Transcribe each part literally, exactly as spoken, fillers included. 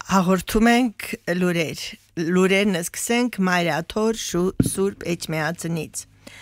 Հաղորդում ենք լուրեր, լուրերն սկսենք Մայրաթոր Սուրբ Էջմիածնից։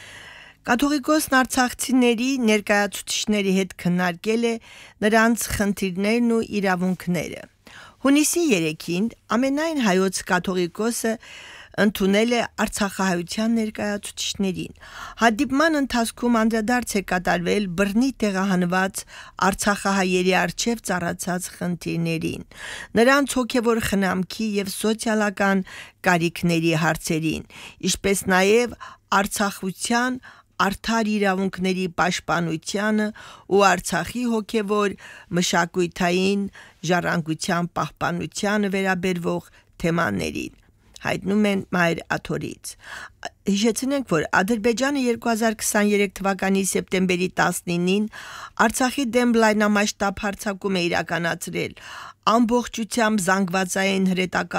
Կաթողիկոսն արցախցիների ներկայացուցիչների հետ քննարկել է նրանց խնդիրներն ու իրավունքները։ Հունիսի երեքին ամենայն հայոց կաթողիկոսը ընդունել է արցախահայության ներկայացուցիչներին։ Հանդիպման ընթացքում անդրադարձ է կատարվել բռնի տեղահանված արցախահայերի առջև ծառացած խնդիրներին, նրանց հոգևոր խնամքի և սոցիալական կարիքների հարցերին, ինչպես նաև արցախության արդար իրավունքների պաշտպանությանը ու Արցախի հոգևոր մշակութային ժառանգության պահպանությանը վերաբերող թեմաներին, հայտնում են Մայրաթորից։ Հիշեցնենք, որ Ադրբեջանը երկու հազար քսաներեք թվականի սեպտեմբերի տասնինին Արցախի դեմ լայնամասշտաբ հարձակում է իրականացրել, ամբողջությամբ զանգվածային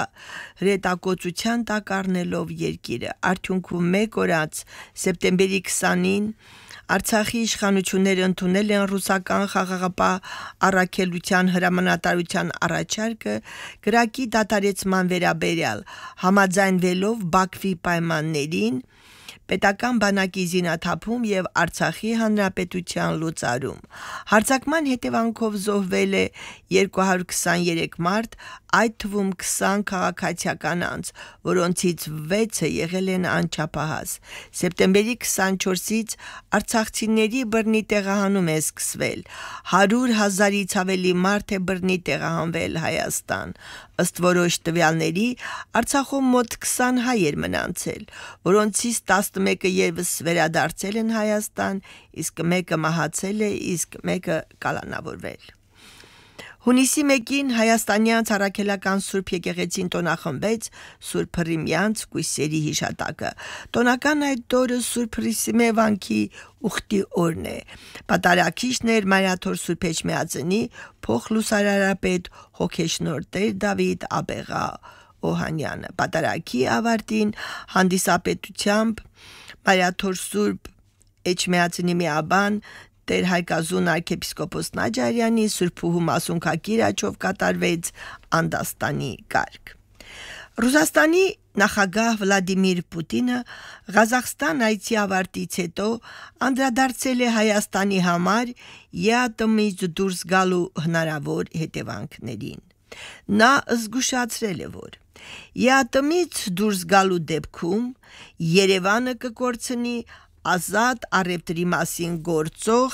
հրետակոծության տակ առնելով երկիրը։ Արդյունքում մեկ օր անց սեպտեմբերի քսանին Արցախի իշխանությունները ընդունել են ռուսական խաղաղապահ առաքելության հրամանատարության առաջարկը կրակի դադարեցման վերաբերյալ, համաձայնվելով Բաքվի պայմաններին, պետական բանակի զինաթափում և Արցախի հանրապետության լուծարում։ Հարձակման հետևանքով զոհվել է երկու հարյուր քսաներեք մարդ, այդ թվում քսան քաղաքացիական անձ, որոնցից վեցը եղել են անչափահաս։ Սեպտեմբերի քսանչորսից արցախցիների բռնի տեղահանում է սկսվել, հարյուր հազարից ավելի մարդ է բռնի տեղահանվել Հայաստան։ Ըստ որոշ տվյալների, Արցախում մոտ քսան հայ էր մնացել, որոնցից տասնմեկը ևս վերադարձել են Հայաստան, իսկ մեկը մահացել է, իսկ մեկը կալանավորվել։ Հունիսի մեկին հայաստանյանց առաքելական Սուրբ եկեղեցին տոնախմբեց Սուրբ Հռիմյանց կույսերի հիշատակը։ Տոնական այդ օրը Սուրբ Հռիսիմե վանքի ուխտի օրն է։ Պատարագիչն էր Մայրաթոր Սուրբ Էջմիածնի փոխլուսարարապետ հոգեշնորհ Տեր Դավիթ Աբեղա Օհանյանը։ Պատարագի ավարտին հանդիսապետությամբ Մայրաթոր Սուրբ Էջմիածնի միաբան Տեր Հայկազուն arczepiskopos Նաջարյանի Սուրբուհու մասունքագիր աչով կատարվեց անդաստանի կարգ։ Ռուսաստանի նախագահ Վլադիմիր Պուտինը Ղազախստան այցի ավարտից հետո անդրադարձել է Հայաստանի համար ԵԱՏՄ-ից դուրս գալու հնարավոր հետևանքներին։ Նա զգուշացրել է, որ ԵԱՏՄ-ից դուրս գալու դեպքում Երևանը կկորցնի ազատ առևտրի մասին գործող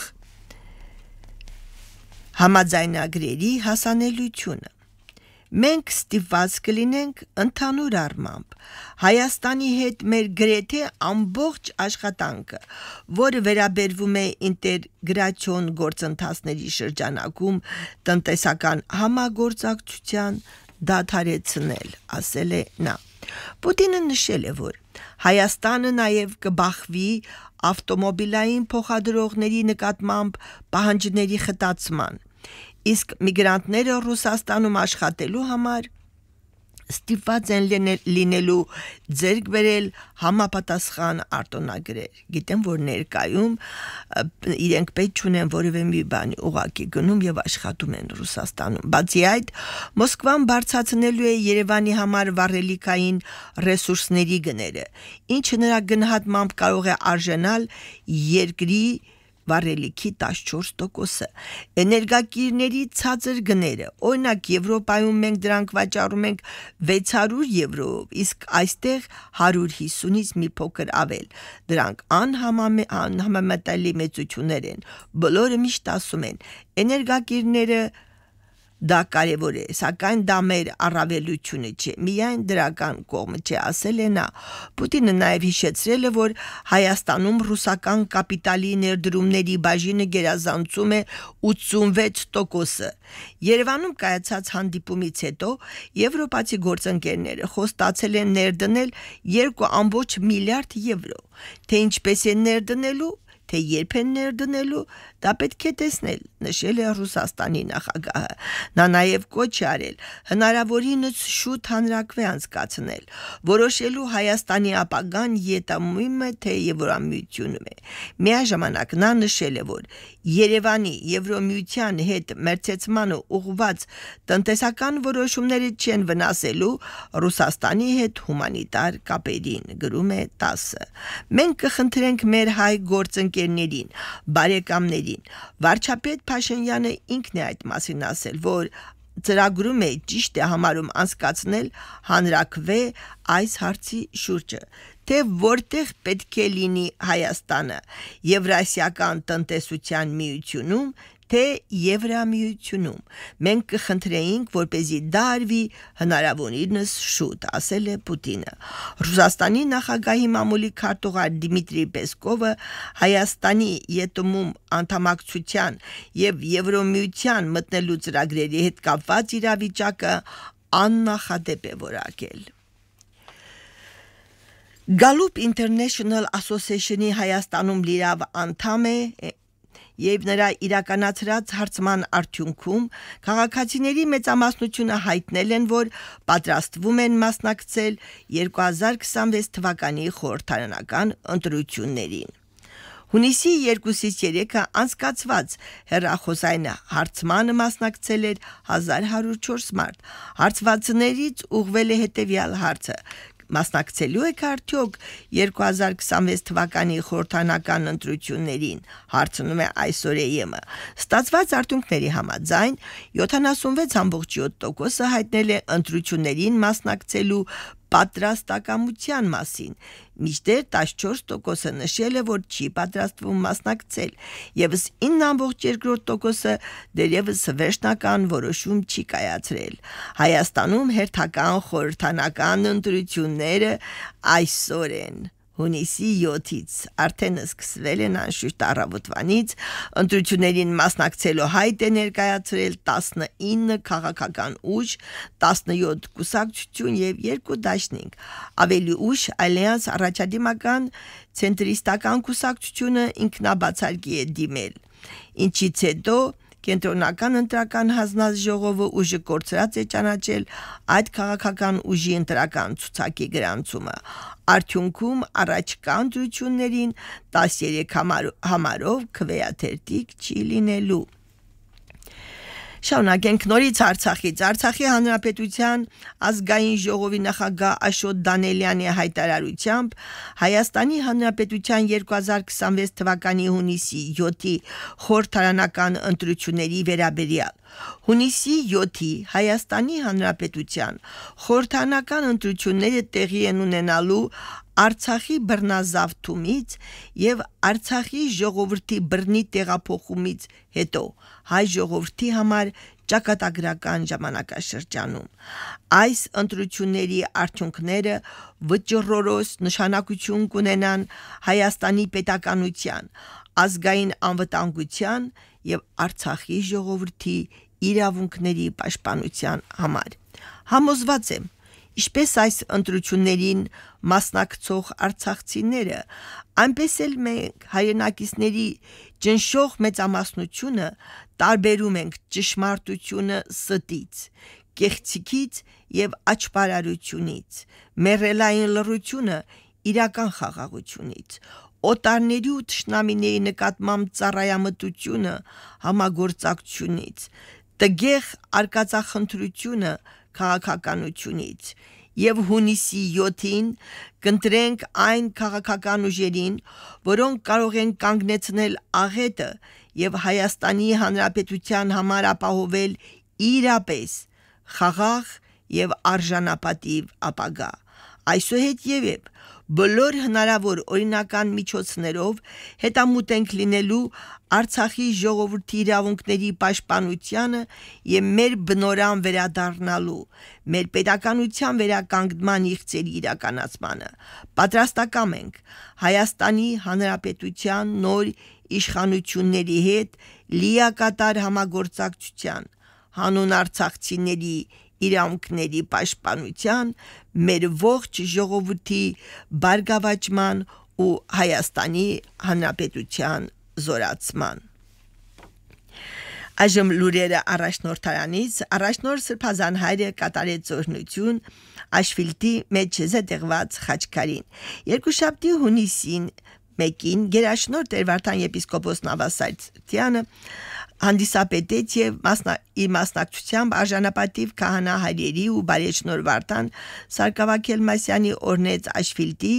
համաձայնագրերի հասանելիությունը։ Մենք ստիպված կլինենք ընդհանուր առմամբ Հայաստանի հետ մեր գրեթե ամբողջ աշխատանքը, որը վերաբերվում է ինտեգրացիոն գործընթացների շրջանակում տնտեսական համագործակցության, դադարեցնել, ասել է նա։ Պուտինը նշել է, որ Հայաստանը նաև կբախվի ավտոմոբիլային փոխադրողների նկատմամբ պահանջների խտացման, իսկ միգրանտները Ռուսաստանում աշխատելու համար ստիպված են լինելու ձեռք բերել համապատասխան արտոնագրեր։ Գիտեմ, որ ներկայում իրենք պետք չունեն որևէ մի բանի, ուղղակի գնում և աշխատում են Ռուսաստանում։ Բացի այդ, Մոսկվան բարձրացնելու է Երևանի համար վառելիքային ռեսուրսների գները, ինչը նրա գնահատմամբ կարող է արժանալ երկրի վառելիքի տասնչորս տոկոսը։ Էներգակիրների ցածր գները, օրինակ Եվրոպայում մենք դրանք վաճառում ենք վեց հարյուր եվրոյով, իսկ այստեղ հարյուր հիսունից մի փոքր ավել։ Դրանք անհամեմատելի մեծություններ են։ Բոլորը միշտ ասում են, էներգակիրները դա կարևոր է, սակայն դա մեր առավելությունը չէ, միայն դրական կողմը չէ, ասել է նա։ Պուտինը նաև հիշեցրել է, որ Հայաստանում ռուսական կապիտալի ներդրումների բաժինը գերազանցում է ութսունվեց տոկոսը։ Երևանում կայացած հանդիպումից հետո եվրոպացի գործընկերները խոստացել են ներդնել երկու ամբողջ միլիարդ եվրո, թե ինչպես են ներդնելու, թե երբ են ներդնելու, դա պետք է տեսնել, նշել է Ռուսաստանի նախագահը։ Նա նաև կոչ է արել հնարավորինս շուտ հանրաքվե անցկացնել, որոշելու Հայաստանի ապագան ԵՏՄ-ում է, թե Եվրամիությունում է։ Միաժամանակ նա նշել է, որ Երևանի Եվրամիության հետ մերձեցմանը ուղղված տնտեսական որոշումները չեն վնասելու Ռուսաստանի հետ հումանիտար կապերին, գրում է տասը։ Մենք կխնդրենք մեր հայ գործընկերներին, բարեկամներին, վարչապետ Փաշինյանը ինքն է այդ մասին ասել, որ ծրագրում է ճիշտ է համարում անցկացնել հանրաքվե այս հարցի շուրջը, թե որտեղ պետք է լինի Հայաստանը Եվրասիական տնտեսության միությունում, թե Եվրամիությունում։ Մենք կխնդրեինք, որպեսզի դա արվի հնարավորինս շուտ, ասել է Պուտինը։ Ռուսաստանի նախագահի մամուլի քարտուղար Դիմիտրի Պեսկովը Հայաստանի ԵՏՄ-ում անդամակցության եւ Եվրամիության մտնելու ծրագրերի հետ կապված իրավիճակը աննախադեպ է որակել։ Gallup International Association-ի Հայաստանում լիիրավ անդամ է եւ նրա իրականացրած հարցման արդյունքում քաղաքացիների մեծամասնությունը հայտնել են, որ պատրաստվում են մասնակցել երկու հազար քսանվեց թվականի խորհրդարանական ընտրություններին։ Հունիսի երկուսից երեքը անցկացված հեռախոսային հարցմանը մասնակցել էր հազար հարյուր չորս մարդ։ Հարցվածներից ուղղվել է հետևյալ հարցը. մասնակցելու եք արդյոք երկու հազար քսանվեց թվականի խորհրդարանական ընտրություններին, հարցնում է այսօր է ԵՄ։ Ստացված արդյունքների համաձայն յոթանասունվեց ամբողջ յոթ տոկոսը հայտնել է ընտրություններին մասնակցելու պատրաստակամության մասին, մինչդեռ տասնչորս տոկոսը նշել է, որ չի պատրաստվում մասնակցել, եւս ինը ամբողջ երկրորդ տոկոսը դեռևս վերջնական որոշում չի կայացրել։ Հայաստանում հերթական խորհրդարանական ընտրությունները այսօր են։ Հունիսի յոթից արդեն սկսվել են անշուշտ առավոտվանից ընտրություններին մասնակցելու հայտ է ներկայացրել տասնինը քաղաքական ուժ, տասնյոթ կուսակցություն եւ երկու դաշնիկ։ Ավելի ուշ Ալյանս առաջադիմական ցենտրիստական կուսակցությունը ինքնաբացարկի է դիմել, ինչից հետո Կենտրոնական ընտրական հանձնաժողովը ուժը կորցրած է ճանաչել այդ քաղաքական ուժի ընտրական ցուցակի գրանցումը։ Արդյունքում առաջկա ընտրություններին տասներեք համարով քվեաթերթիկ չի լինելու։ Շարունակենք նորից Արցախից։ Արցախի Հանրապետության ազգային ժողովի նախագահ Աշոտ Դանելյանի հայտարարությամբ Հայաստանի Հանրապետության երկու հազար քսանվեց թվականի հունիսի յոթի խորհրդարանական ընտրությունների վերաբերյալ Հունիսի յոթի Հայաստանի Հանրապետության խորհրդարանական ընտրությունները տեղի են ունենալու Արցախի բռնազավթումից եւ Արցախի ժողովրդի բռնի տեղափոխումից հետո հայ ժողովրդի համար ճակատագրական ժամանակաշրջանում այս ընտրությունների արդյունքները վճռորոշ նշանակություն կունենան Հայաստանի պետականության, ազգային անվտանգության եւ Արցախի ժողովրդի իրավունքների պաշտպանության համար։ Համոզված եմ, Ինչպես այս ընտրություններին մասնակցող արցախցիները, այնպես էլ մենք հայրենակիցների ճնշող մեծամասնությունը տարբերում ենք ճշմարտությունը ստից, կեղծիքից եւ աճպարարությունից, մեռելային լռությունը իրական խաղաղությունից, օտարների ու թշնամիների նկատմամբ ծառայամտությունը համագործակցությունից, տգեղ արկածախնդրությունը քաղաքականությունից եւ հունիսի յոթին կընտրենք այն քաղաքական ուժերին, որոնք կարող են կանգնեցնել աղետը եւ Հայաստանի Հանրապետության համար ապահովել իրապես խաղաղ եւ արժանապատիվ ապագա։ Այսուհետև բոլոր հնարավոր օրինական միջոցներով հետամուտ ենք լինելու Արցախի ժողովրդի իրավունքների պաշտպանությանը եւ մեր բնորան վերադառնալու, մեր պետականության վերականգնման իղծերի իրականացմանը։ Պատրաստակամ ենք Հայաստանի Հանրապետության նոր իշխանությունների հետ լիակատար համագործակցության, հանուն արցախցիների իրավունքների պաշտպանության, մեր ողջ ժողովրդի բարգավաճման ու Հայաստանի Հանրապետության զորացման։ Այժմ լուրերը առաջնորդարանից առաջնորդ Սրբազան հայրը կատարեց օրհնություն Աշվիլտի մեջ զետեղված խաչքարին երկուշաբթի հունիսին մեկին գերաշնորհ Տեր Վարդան եպիսկոպոս Նավասարդյանը հանդիսապետեց եւ մասնա իր մասնակցությամբ արժանապատիվ քահանա հայրերի ու բարեշնորհ Վարդան Սարգսակել Մասյանի օրնեց Աշվիլտի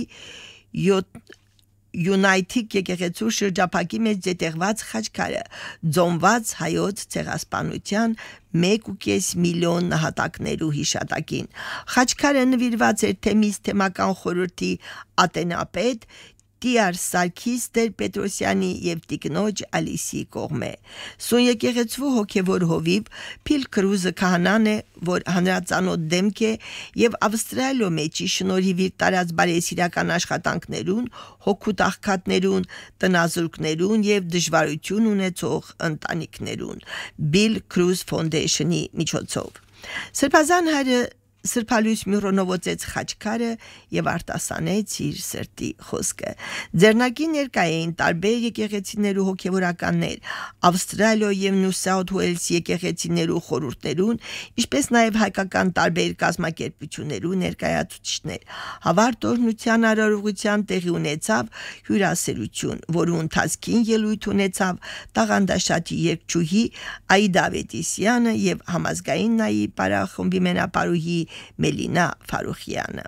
United եկեղեցու շրջափակի մեջ զետեղված խաչքարը ձոնված հայոց ցեղասպանության մեկ ու կես միլիոն նահատակներու հիշատակին խաչքարը նվիրված էր թեմից թեմական խորհրդի ատենապետ Տիար Սարգիս Տեր-Պետրոսյանի եւ Տիկնոջ Ալիսի կողմէ Սուն եկեղեցու հոգևոր հովիվ Փիլ Կրուզը քահանան է որ հանրածանոթ դեմք է եւ Ավստրալիո մեջի շնորհիվ իր տարած բարեսիրական աշխատանքներուն հոգուտ աղքատներուն տնազուրկներուն եւ դժվարություն ունեցող ընտանիքներուն Bill Cruz Foundation-ի միջոցով Սրբազան հայրը Սրբալույս Միրոնովոցեց խաչքարը եւ արտասանեց իր սրտի խոսքը ձեռնարկի ներկա էին տարբեր եկեղեցիներու հոգևորականներ Ավստրալիո եւ Նյու Սաութ Ուելս եկեղեցիներու խորհուրդներուն ինչպես նաեւ հայկական տարբեր կազմակերպություններու ներկայացուցիչներ հավարտ օրհնության արարողության տեղի ունեցավ հյուրասերություն որու ընթացքին ելույթ ունեցավ տաղանդաշատի երգչուհի Աիդա Ավետիսյանը եւ համազգային նայի պարախմբի մենապարուհի Մելինա Ֆարուխյանը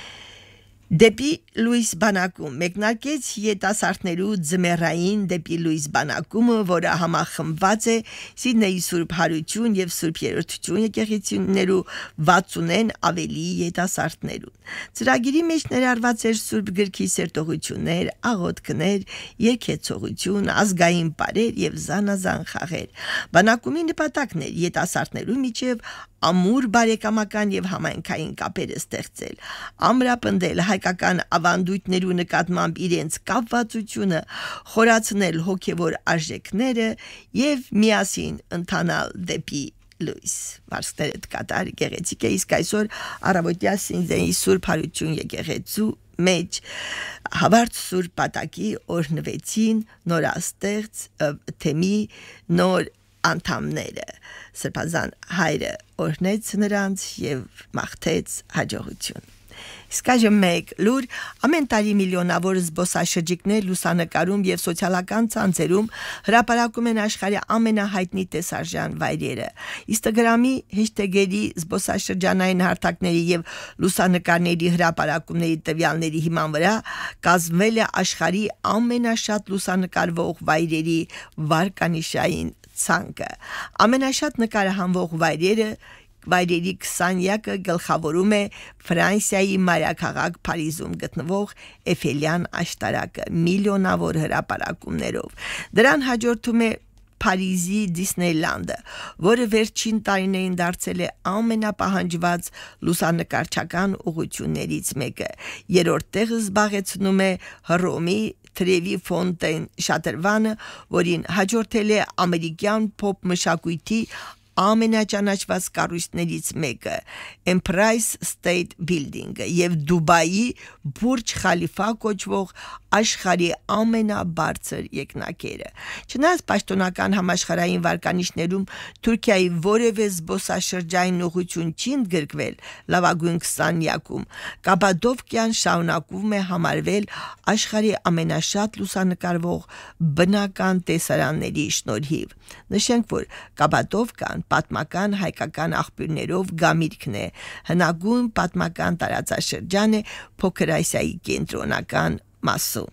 Դեպի Լուիս բանակում մեկնարկեց յետասարտներու ձմեռային դեպի Լուիս բանակումը, որը համախմբված է Սիդնեյի Սուրբ Հարություն եւ Սուրբ Երրորդություն եկեղեցիներու վաթսունեն ավելի յետասարտներուն։ Ծրագիրի մեջ ներառված էր Սուրբ գրքի սերտողություններ, աղոթքներ, երգեցողություն, ազգային պարեր եւ զանազան խաղեր։ Բանակումի նպատակն էր յետասարտներու միջև ամուր բարեկամական եւ համայնքային կապեր ստեղծել, ամրապնդել հայկական ավանդույթներու նկատմամբ իրենց կապվածությունը, խորացնել հոգևոր արժեքները եւ միասին ընթանալ դեպի Լուիս Մարսկներդ կատար գեղեցիկ է իսկ այսօր առավոտյա Սիդնեյի Սուրբ Հարություն եկեղեցու մեջ հավարտ Սուրբ Պատակի օրհնվեցին նորաստեղծ թեմի նոր անդամները Սրբազան հայրը օրհնեց նրանց եւ մաղթեց հաջողություն Իսկ այժմ մեկ լուր ամեն տարի միլիոնավոր զբոսաշրջիկներ լուսանկարում եւ սոցիալական ցանցերում հրապարակում են աշխարհի ամենահայտնի տեսարժան վայրերը Instagram-ի հեշթեգերի զբոսաշրջանային հարթակների եւ լուսանկարների հրապարակումների տվյալների հիման վրա կազմվել է աշխարհի ամենաշատ լուսանկարվող վայրերի վարկանիշային ցանկը ամենաշատ նկարահանվող վայրերը Վայրերի քսանյակը գլխավորում է Ֆրանսիայի մայրաքաղաք Փարիզում գտնվող Էֆելյան աշտարակը միլիոնավոր հրապարակումներով դրան հաջորդում է Փարիզի Դիսնեյլանդը, որը վերջին տարիներին դարձել է ամենապահանջված լուսանկարչական ուղղություններից մեկը։ Երրորդ տեղը զբաղեցնում է Հռոմի Տրևի Ֆոնտեն շատրվանը, որին հաջորդել է ամերիկյան փոփ մշակույթի ամենաճանաչված կառույցներից մեկը Empire State Building-ը եւ Դուբայի Բուրջ Խալիֆա կոչվող աշխարհի ամենաբարձր եկնակերը։ Չնայած պաշտոնական համաշխարհային վարկանիշներում Թուրքիայի որևէ զբոսաշրջային ուղղություն չի ընդգրկվել լավագույն քսանյակում, Կապադովկիան շարունակում է համարվել աշխարհի ամենաշատ լուսանկարվող բնական տեսարանների շնորհիվ։ Նշենք, որ Կապադովկան պատմական հայկական աղբյուրներով գամիրքն է, հնագույն պատմական տարածաշրջան է Փոքր Ասիայի կենտրոնական մասում։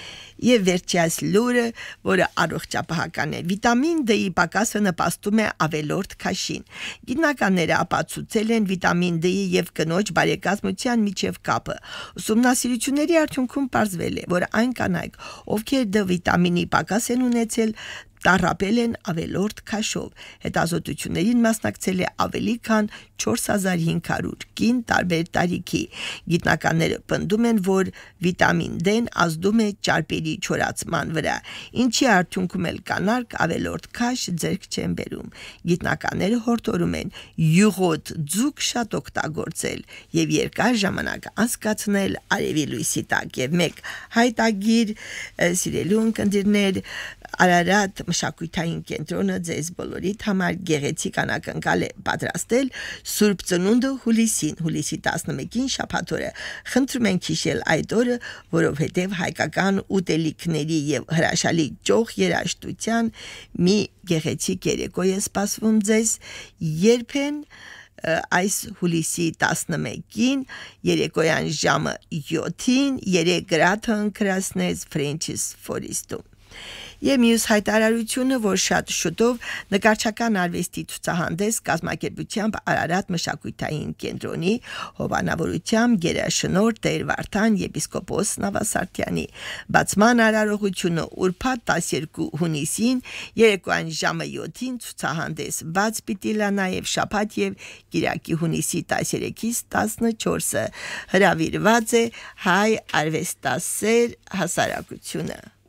Եվ վերջյաս լուրը, որը առողջապահական է, վիտամին D-ի պակասը նպաստում է ավելորդ քաշին։ Գիտնականները ապացուցել են վիտամին D-ի եւ կնոջ բարեկազմության միջև կապը։ Ուսումնասիրությունների արդյունքում պարզվել է, որ այն կանայք, ովքեր D վիտամինի պակաս են ունեցել, տառապել են ավելորդ քաշով։ Հետազոտություններին մասնակցել է ավելի քան չորս հազար հինգ հարյուր կին տարբեր տարիքի։ Գիտնականները պնդում են, որ վիտամին D-ն ազդում է ճարպերի չորացման վրա, ինչի արդյունքում էլ կանայք ավելորդ քաշ ձեռք չեն բերում։ Գիտնականները հորդորում են յուղոտ ձուկ շատ օգտագործել եւ երկար ժամանակ անցկացնել արևի լույսի տակ։ Եվ մեկ հայտագիր սիրելի ունկնդիրներ Արարատ մշակութային կենտրոնը ձեզ բոլորիդ համար գեղեցիկ անակնկալ է պատրաստել Սուրբ Ծնունդը հուլիսին, հուլիսի տասնմեկին շաբաթօրը։ Խնդրում ենք հիշել այդ օրը, որովհետև հայկական ուտելիքների եւ հրաշալի ճոխ երաժշտության մի գեղեցիկ երեկո է սպասվում ձեզ, երբեն այս հուլիսի տասնմեկին երեկոյան ժամը յոթին երեք գրաթը ընկրասնեց Ֆրենչիս Ֆորիստում։ Եվ մյուս հայտարարությունը, որ շատ շուտով նկարչական արվեստի ցուցահանդես կազմակերպությամբ Արարատ մշակութային կենտրոնի հովանավորությամբ գերաշնորհ Տեր Վարդան եպիսկոպոս Նավասարդյանի բացման արարողությունը ուրբաթ տասներկու հունիսին երեկոյան ժամը յոթին ցուցահանդես բաց պիտի լա նաև շաբաթ եւ կիրակի հունիսի տասներեքից տասնչորսը հրավիրված է հայ արվեստասեր հասարակությունը։